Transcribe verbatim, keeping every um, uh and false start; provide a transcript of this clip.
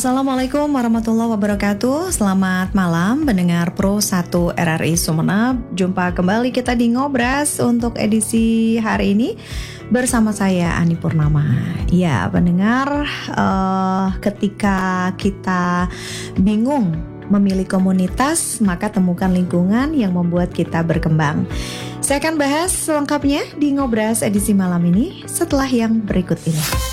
Assalamualaikum warahmatullahi wabarakatuh. Selamat malam pendengar Pro satu R R I Sumeneb. Jumpa kembali kita di Ngobras untuk edisi hari ini bersama saya Ani Purnama. Ya pendengar, uh, ketika kita bingung memilih komunitas, maka temukan lingkungan yang membuat kita berkembang. Saya akan bahas selengkapnya di Ngobras edisi malam ini setelah yang berikut ini.